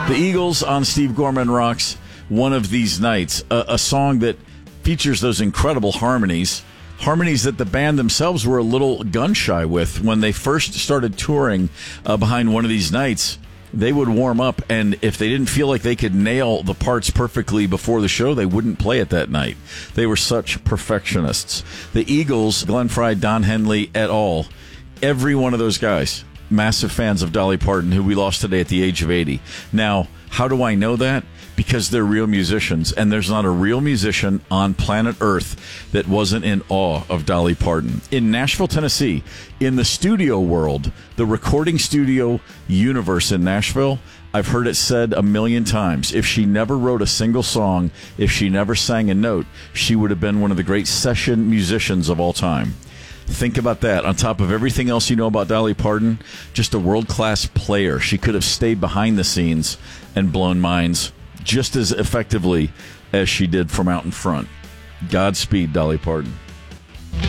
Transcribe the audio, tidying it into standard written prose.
The Eagles on Steve Gorman Rocks, One of These Nights, a song that features those incredible harmonies that the band themselves were a little gun-shy with. When they first started touring behind One of These Nights, they would warm up, and if they didn't feel like they could nail the parts perfectly before the show, they wouldn't play it that night. They were such perfectionists. The Eagles, Glenn Frey, Don Henley, et al., every one of those guys, massive fans of Dolly Parton, who we lost today at the age of 80. Now, how do I know that? Because they're real musicians, and there's not a real musician on planet Earth that wasn't in awe of Dolly Parton. In Nashville, Tennessee, in the studio world, the recording studio universe in Nashville, I've heard it said a million times, if she never wrote a single song, if she never sang a note, she would have been one of the great session musicians of all time. Think about that. On top of everything else you know about Dolly Parton, just a world-class player. She could have stayed behind the scenes and blown minds just as effectively as she did from out in front. Godspeed, Dolly Parton.